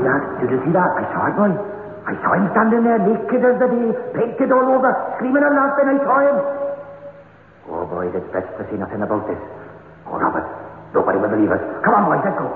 Did you see that? I saw it, boy. I saw him standing there naked as the day, painted all over, screaming and laughing. I saw him. Oh, boy, it's best to see nothing about this. Oh, Robert, nobody will believe us. Come on, boys, let's go.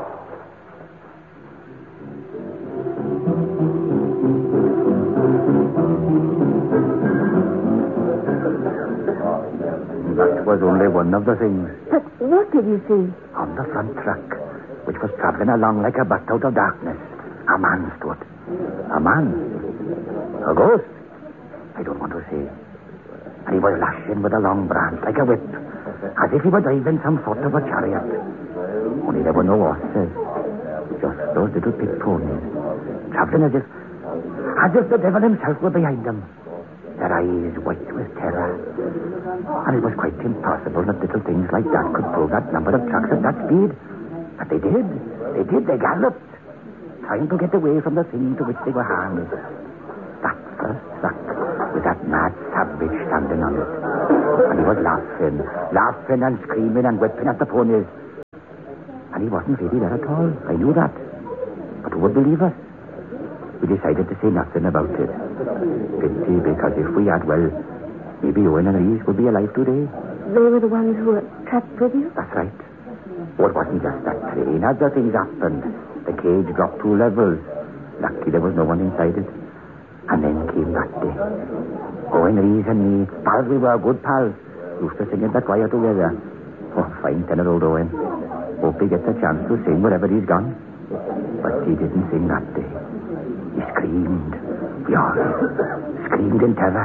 That was only one of the things. But what did you see? On the front truck, which was travelling along like a bat out of darkness, a man stood. A man? A ghost? I don't want to say. And he was lashing with a long branch like a whip, as if he were driving some sort of a chariot. Only there were no horses, just those little pit ponies, travelling as if the devil himself were behind them. Their eyes white with terror. And it was quite impossible that little things like that could pull that number of trucks at that speed. But they did. They galloped, trying to get away from the thing to which they were harnessed. That first truck, with that mad savage standing on it. And he was laughing and screaming and whipping at the ponies. And he wasn't really there at all. I knew that. But who would believe us? We decided to say nothing about it. Pity, because if we had, well, maybe Owen and Reese would be alive today. They were the ones who were trapped with you? That's right. Oh, it wasn't just that train. Other things happened. The cage dropped 2 levels. Lucky there was no one inside it. And then came that day. Owen, Reese and me, pals we were, good pals, used to sing in the choir together. Oh, fine tenor, old Owen. Hope he gets a chance to sing wherever he's gone. But he didn't sing that day. He screamed. We all screamed in terror.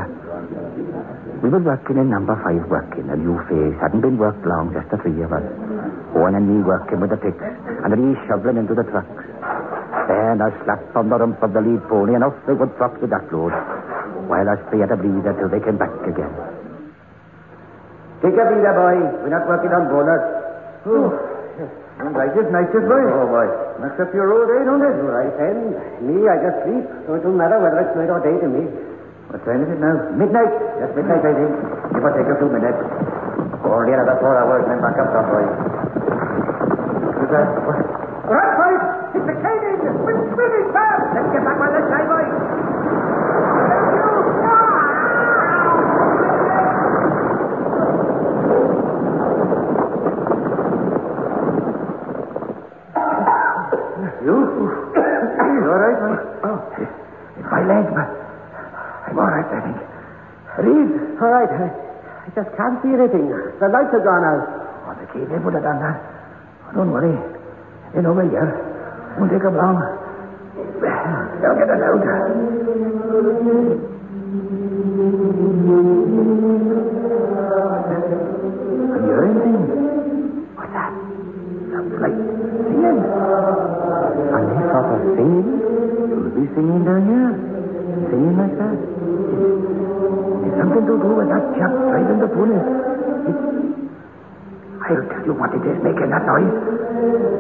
We were working in number 5 working. A new face. Hadn't been worked long, just the 3 of us. Owen and me working with the picks, and he shoveling into the trucks. Then a slap on the rump of the lead pony, and off they would truck with that load, while us 3 had a breather till they came back again. Take a breather, boy. We're not working on bonus. Oh, yes. Nice, boy. Oh, boy. Mess up your old day, don't it? Right, and me, I just sleep, so it don't matter whether it's night or day to me. What time is it now? Midnight. Yes, midnight, I think. Give or take a few minutes. Only another 4 hours, then back up, boy. Who's that? What? Right, boys! It's the cane engine! Swinging fast! Let's get back on this side, boys! You? You all right, boy? Oh, it's my leg, but I'm all right, I think. Reed? All right. I just can't see anything. The lights are gone out. Oh, the key, they would have done that. Oh, don't worry. They're over here. Won't take them long. They'll get us out. Can you hear anything? What's that? Sounds like singing. Funny sort of singing. You'll be singing down here. Singing like that. It's something to do with that chap driving the pony. I'll tell you what it is making that noise.